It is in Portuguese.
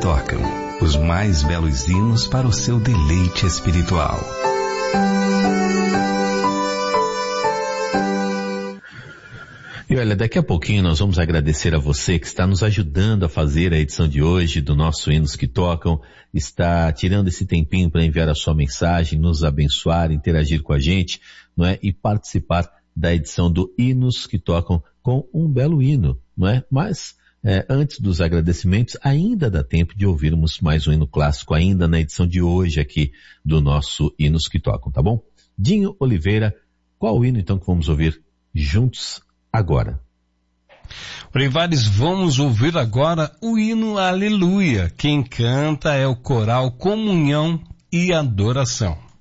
tocam, os mais belos hinos para o seu deleite espiritual. E olha, daqui a pouquinho nós vamos agradecer a você que está nos ajudando a fazer a edição de hoje do nosso Hinos que Tocam, está tirando esse tempinho para enviar a sua mensagem, nos abençoar, interagir com a gente, não é? E participar da edição do Hinos que Tocam com um belo hino, não é? Mas antes dos agradecimentos, ainda dá tempo de ouvirmos mais um hino clássico ainda na edição de hoje aqui do nosso Hinos que Tocam, tá bom? Dinho Oliveira, qual o hino então que vamos ouvir juntos agora? Olivares, vamos ouvir agora o hino Aleluia. Quem canta é o coral Comunhão e Adoração.